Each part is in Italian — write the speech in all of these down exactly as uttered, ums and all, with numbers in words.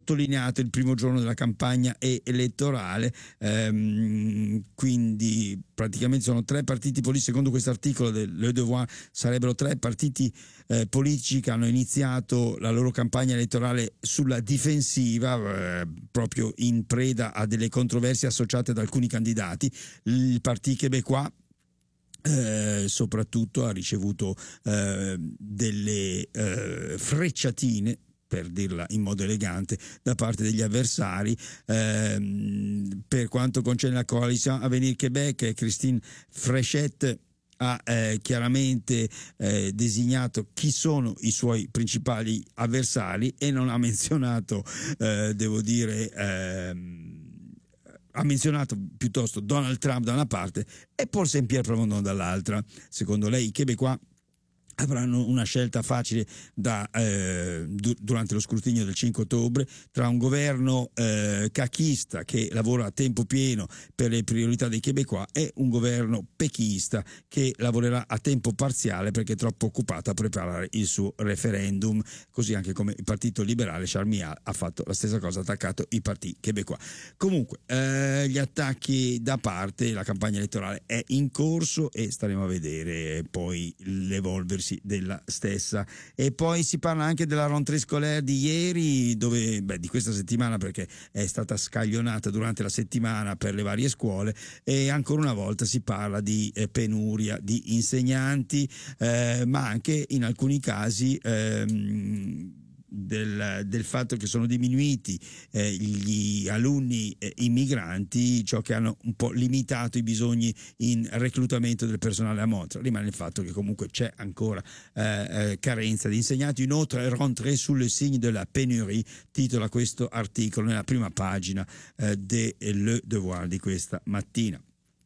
sottolineato il primo giorno della campagna elettorale, ehm, quindi praticamente sono tre partiti politici, secondo questo articolo del Le Devoir sarebbero tre partiti eh, politici che hanno iniziato la loro campagna elettorale sulla difensiva, eh, proprio in preda a delle controversie associate ad alcuni candidati. Il Parti Québécois Eh, soprattutto ha ricevuto eh, delle eh, frecciatine, per dirla in modo elegante, da parte degli avversari. Ehm, per quanto concerne la coalizione Avenir Québec, Christine Fréchette ha eh, chiaramente eh, designato chi sono i suoi principali avversari e non ha menzionato, eh, devo dire, ehm, ha menzionato piuttosto Donald Trump da una parte e Paul Saint-Pierre Plamondon dall'altra. Secondo lei i Québécois avranno una scelta facile da, eh, du- durante lo scrutinio del cinque ottobre tra un governo eh, cachista che lavora a tempo pieno per le priorità dei Québécois e un governo pechista che lavorerà a tempo parziale perché è troppo occupato a preparare il suo referendum, così anche come il Partito Liberale Charles Mial ha fatto la stessa cosa, ha attaccato i Parti Québécois. Comunque eh, gli attacchi da parte, la campagna elettorale è in corso e staremo a vedere poi l'evolversi della stessa. E poi si parla anche della rentrée scolaire di ieri, dove beh, di questa settimana, perché è stata scaglionata durante la settimana per le varie scuole, e ancora una volta si parla di eh, penuria di insegnanti, eh, ma anche in alcuni casi ehm, Del, del fatto che sono diminuiti eh, gli alunni eh, immigranti, ciò che hanno un po' limitato i bisogni in reclutamento del personale a Montréal. Rimane il fatto che comunque c'è ancora eh, eh, carenza di insegnanti. Une autre rentrée sous le signe de la pénurie, titola questo articolo nella prima pagina eh, de Le Devoir di questa mattina.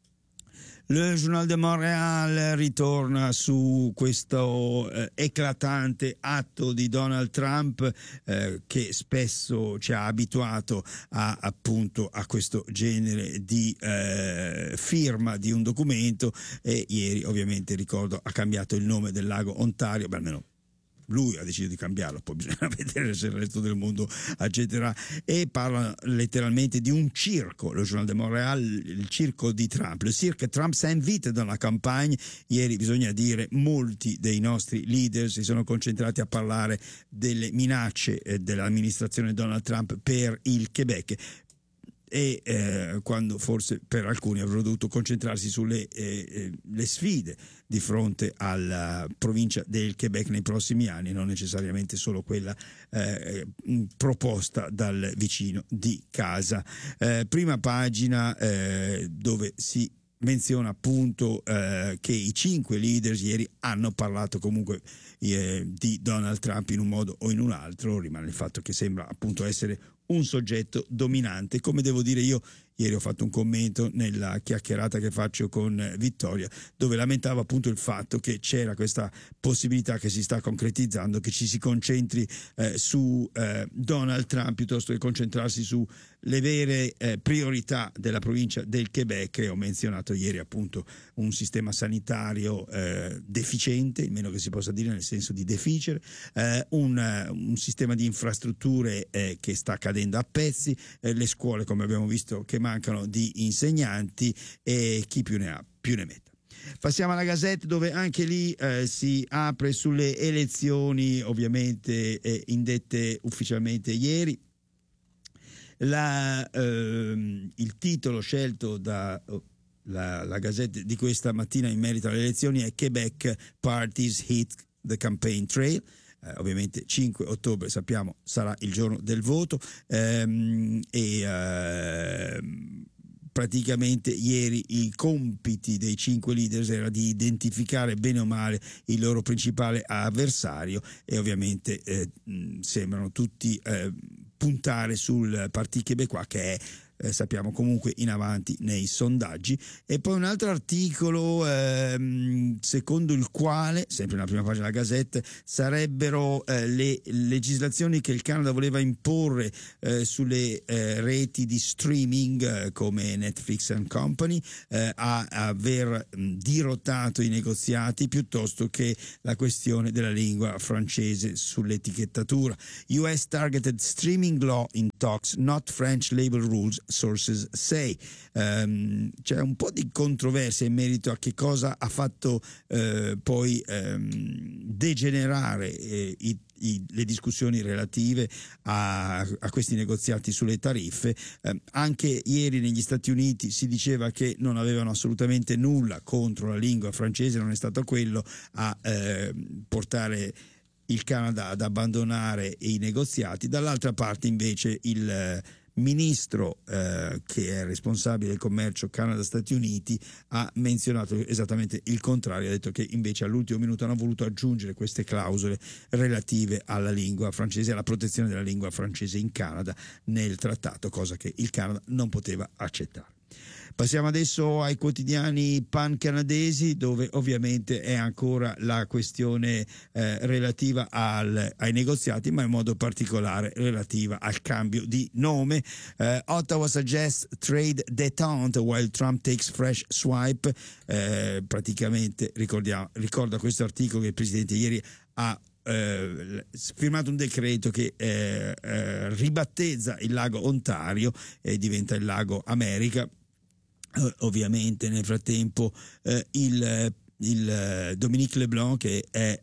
Le Journal de Montréal ritorna su questo eh, eclatante atto di Donald Trump eh, che spesso ci ha abituato a, appunto a questo genere di eh, firma di un documento, e ieri ovviamente, ricordo, ha cambiato il nome del lago Ontario, beh, almeno lui ha deciso di cambiarlo, poi bisogna vedere se il resto del mondo accetterà, e parla letteralmente di un circo, le Journal de Montréal, il circo di Trump, le cirque Trump s'invite dans la campagne. Ieri, bisogna dire, molti dei nostri leader si sono concentrati a parlare delle minacce eh, dell'amministrazione Donald Trump per il Quebec, e eh, quando forse per alcuni avrebbero dovuto concentrarsi sulle eh, le sfide di fronte alla provincia del Quebec nei prossimi anni, non necessariamente solo quella eh, proposta dal vicino di casa. Eh, prima pagina eh, dove si menziona appunto eh, che i cinque leaders ieri hanno parlato comunque eh, di Donald Trump in un modo o in un altro. Rimane il fatto che sembra appunto essere un soggetto dominante. Come devo dire io, ieri ho fatto un commento nella chiacchierata che faccio con Vittoria, dove lamentavo appunto il fatto che c'era questa possibilità che si sta concretizzando, che ci si concentri eh, su eh, Donald Trump piuttosto che concentrarsi su le vere eh, priorità della provincia del Quebec. E ho menzionato ieri appunto un sistema sanitario eh, deficiente, il meno che si possa dire, nel senso di deficere, eh, un, un sistema di infrastrutture eh, che sta cadendo a pezzi, eh, le scuole, come abbiamo visto, che mancano di insegnanti, e chi più ne ha più ne metta. Passiamo alla Gazette, dove anche lì eh, si apre sulle elezioni, ovviamente eh, indette ufficialmente ieri. La, ehm, il titolo scelto da oh, la, la Gazette di questa mattina in merito alle elezioni è Quebec Parties Hit the Campaign Trail. Eh, ovviamente cinque ottobre, sappiamo, sarà il giorno del voto, ehm, e ehm, praticamente ieri i compiti dei cinque leaders era di identificare bene o male il loro principale avversario, e ovviamente eh, sembrano tutti eh, puntare sul Parti Québécois, che è Eh, sappiamo comunque in avanti nei sondaggi. E poi un altro articolo ehm, secondo il quale, sempre nella prima pagina della Gazette, sarebbero eh, le legislazioni che il Canada voleva imporre eh, sulle eh, reti di streaming eh, come Netflix and Company eh, a, a aver mh, dirottato i negoziati, piuttosto che la questione della lingua francese sull'etichettatura. U S targeted streaming law in talks, not French labor rules, sources say. Um, c'è un po' di controversia in merito a che cosa ha fatto eh, poi ehm, degenerare eh, i I, le discussioni relative a, a questi negoziati sulle tariffe. Eh, anche ieri negli Stati Uniti si diceva che non avevano assolutamente nulla contro la lingua francese, non è stato quello a eh, portare il Canada ad abbandonare i negoziati. Dall'altra parte invece il eh, ministro eh, che è responsabile del commercio Canada-Stati Uniti ha menzionato esattamente il contrario, ha detto che invece all'ultimo minuto hanno voluto aggiungere queste clausole relative alla lingua francese, alla protezione della lingua francese in Canada nel trattato, cosa che il Canada non poteva accettare. Passiamo adesso ai quotidiani pan-canadesi, dove ovviamente è ancora la questione eh, relativa al, ai negoziati, ma in modo particolare relativa al cambio di nome. Eh, Ottawa suggests trade détente while Trump takes fresh swipe. Eh, praticamente ricordiamo, ricorda questo articolo che il presidente ieri ha Eh, firmato un decreto che eh, eh, ribattezza il lago Ontario e diventa il lago America. Uh, ovviamente nel frattempo uh, il, il uh, Dominique Leblanc che è,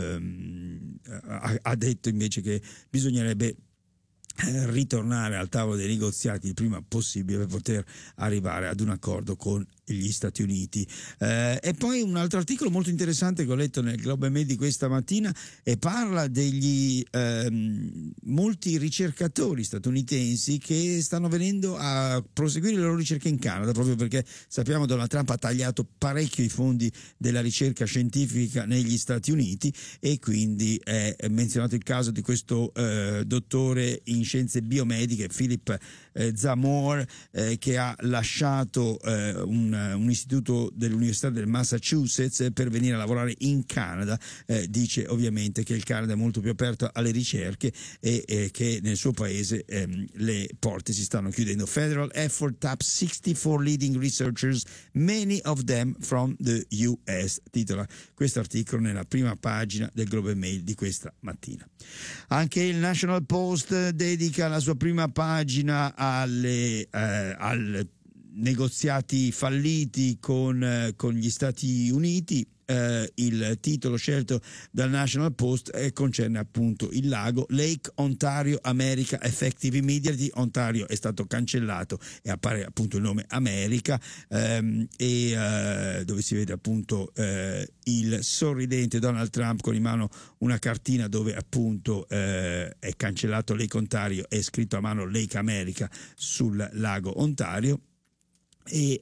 uh, ha, ha detto invece che bisognerebbe uh, ritornare al tavolo dei negoziati il prima possibile per poter arrivare ad un accordo con gli Stati Uniti. Eh, e poi un altro articolo molto interessante che ho letto nel Globe and Mail di questa mattina e parla degli ehm, molti ricercatori statunitensi che stanno venendo a proseguire le loro ricerche in Canada, proprio perché sappiamo che Donald Trump ha tagliato parecchio i fondi della ricerca scientifica negli Stati Uniti, e quindi è menzionato il caso di questo eh, dottore in scienze biomediche Philip eh, Zamore eh, che ha lasciato eh, un un istituto dell'Università del Massachusetts per venire a lavorare in Canada. Eh, dice ovviamente che il Canada è molto più aperto alle ricerche e eh, che nel suo paese ehm, le porte si stanno chiudendo. Federal effort taps sixty-four leading researchers, many of them from the U S, titola questo articolo nella prima pagina del Globe and Mail di questa mattina. Anche il National Post dedica la sua prima pagina alle, eh, al negoziati falliti con, eh, con gli Stati Uniti. Eh, il titolo scelto dal National Post eh, concerne appunto il lago Lake Ontario America effective immediately. Ontario è stato cancellato e appare appunto il nome America, ehm, e eh, dove si vede appunto eh, il sorridente Donald Trump con in mano una cartina dove appunto eh, è cancellato Lake Ontario e scritto a mano Lake America sul lago Ontario. E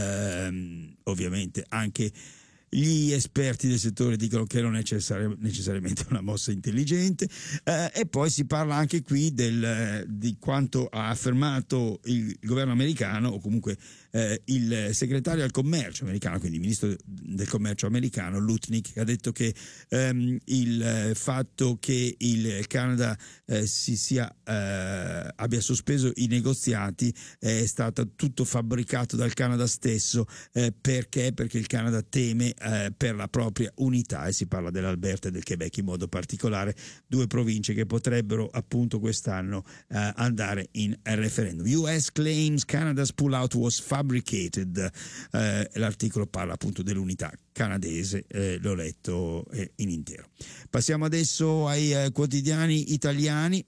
ehm, ovviamente anche gli esperti del settore dicono che non è necessari- necessariamente una mossa intelligente. Eh, e poi si parla anche qui del, di quanto ha affermato il governo americano, o comunque eh, il segretario al commercio americano, quindi il ministro del commercio americano Lutnick, che ha detto che ehm, il fatto che il Canada eh, si sia, eh, abbia sospeso i negoziati è stato tutto fabbricato dal Canada stesso, eh, perché perché il Canada teme eh, per la propria unità, e si parla dell'Alberta e del Quebec in modo particolare, due province che potrebbero appunto quest'anno eh, andare in referendum. U S claims Canada's pullout was fabricated. Eh, l'articolo parla appunto dell'unità canadese, eh, l'ho letto eh, in intero. Passiamo adesso ai eh, quotidiani italiani,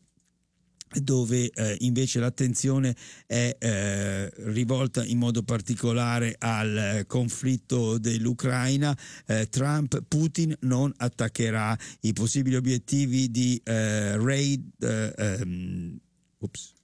dove eh, invece l'attenzione è eh, rivolta in modo particolare al eh, conflitto dell'Ucraina. eh, Trump, Putin non attaccherà i possibili obiettivi di eh, raid eh, ehm, ups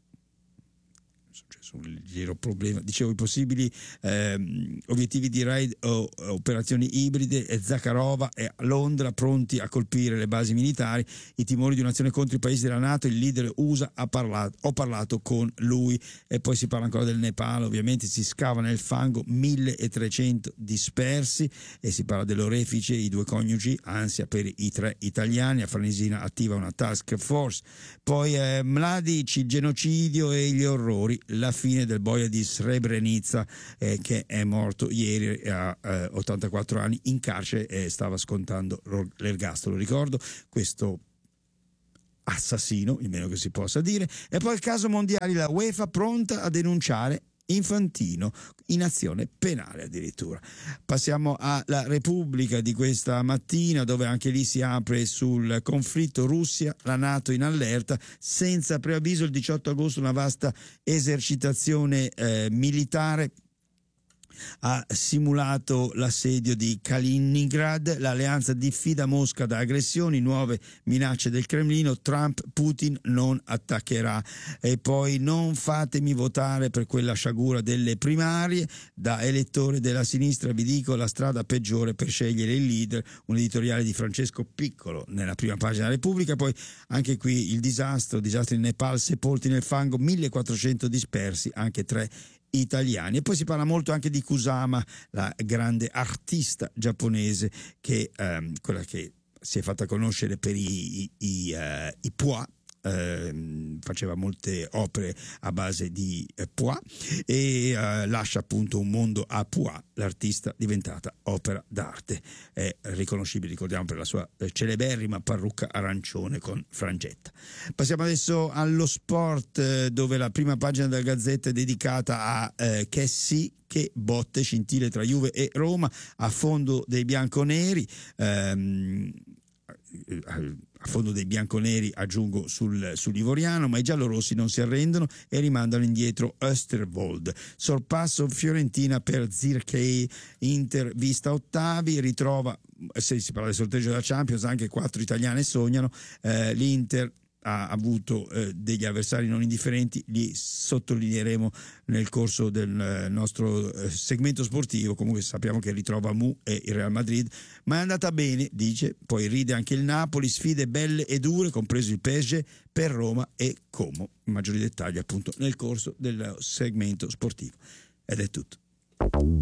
un leggero problema, dicevo i possibili ehm, obiettivi di raid o operazioni ibride. e Zakharova è a Londra pronti a colpire le basi militari, i timori di un'azione contro i paesi della NATO, il leader U S A ha parlato, ho parlato con lui. E poi si parla ancora del Nepal, ovviamente si scava nel fango, milletrecento dispersi, e si parla dell'orefice, i due coniugi, ansia per i tre italiani, a Farnesina attiva una task force. Poi eh, Mladic, il genocidio e gli orrori, la fine del boia di Srebrenica, eh, che è morto ieri a eh, ottantaquattro anni in carcere e stava scontando l'ergastolo. Ricordo questo assassino, il meno che si possa dire. E poi il caso mondiali, la UEFA pronta a denunciare Infantino in azione penale addirittura. Passiamo alla Repubblica di questa mattina, dove anche lì si apre sul conflitto Russia, la NATO in allerta, senza preavviso il diciotto agosto una vasta esercitazione eh, militare ha simulato l'assedio di Kaliningrad. L'alleanza diffida Mosca da aggressioni, nuove minacce del Cremlino, Trump, Putin non attaccherà. E poi non fatemi votare per quella sciagura delle primarie, da elettore della sinistra vi dico la strada peggiore per scegliere il leader, un editoriale di Francesco Piccolo nella prima pagina della Repubblica. Poi anche qui il disastro, disastro in Nepal, sepolti nel fango, millequattrocento dispersi, anche tre italiani. E poi si parla molto anche di Kusama, la grande artista giapponese, che ehm, quella che si è fatta conoscere per i, i, i, uh, i pois. Eh, faceva molte opere a base di eh, pois e eh, lascia appunto un mondo a pois, l'artista diventata opera d'arte. È riconoscibile, ricordiamo, per la sua eh, celeberrima parrucca arancione con frangetta. Passiamo adesso allo sport, eh, dove la prima pagina della Gazzetta è dedicata a eh, Chessy, che botte, scintille tra Juve e Roma a fondo dei bianconeri. ehm, a fondo dei bianconeri aggiungo sul, sull'Ivoriano, ma i giallorossi non si arrendono e rimandano indietro Österwold. Sorpasso Fiorentina per Zirkzee, Inter vista ottavi, ritrova, se si parla del sorteggio della Champions, anche quattro italiane sognano. eh, l'Inter ha avuto eh, degli avversari non indifferenti, li sottolineeremo nel corso del eh, nostro eh, segmento sportivo. Comunque sappiamo che ritrova Mu e il Real Madrid, ma è andata bene, dice. Poi ride anche il Napoli, sfide belle e dure, compreso il P S G per Roma e Como. Maggiori dettagli appunto nel corso del segmento sportivo. Ed è tutto.